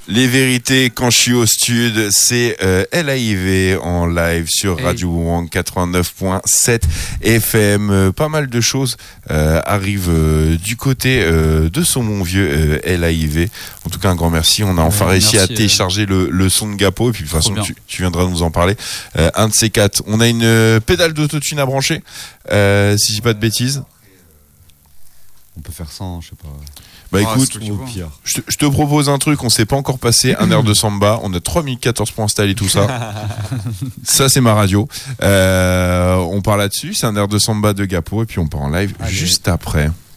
Les vérités quand je suis au stud, c'est LAIV en live sur Radio Wang 89.7 FM. Pas mal de choses arrivent du côté de Saumon-Vieux LAIV. En tout cas, un grand merci. On a enfin réussi à télécharger le son de Gapo. Et puis de toute façon, tu viendras nous en parler. Un de ces quatre. On a une pédale d'autotune à brancher, si je dis pas de bêtises. On peut faire sans, je sais pas. Bah écoute, je te propose un truc, on s'est pas encore passé, un air de samba, on a 3014 pour installer tout ça. Ça c'est ma radio. On part là-dessus, c'est un air de samba de Gapo et puis on part en live juste après.